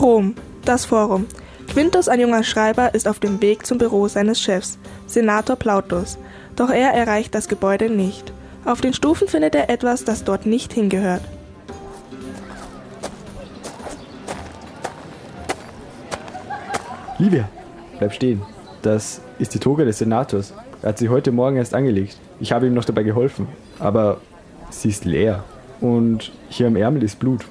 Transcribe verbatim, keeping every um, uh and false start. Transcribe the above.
Rom, das Forum. Quintus, ein junger Schreiber, ist auf dem Weg zum Büro seines Chefs, Senator Plautus. Doch er erreicht das Gebäude nicht. Auf den Stufen findet er etwas, das dort nicht hingehört. Livia, bleib stehen. Das ist die Toga des Senators. Er hat sie heute Morgen erst angelegt. Ich habe ihm noch dabei geholfen. Aber sie ist leer. Und hier am Ärmel ist Blut.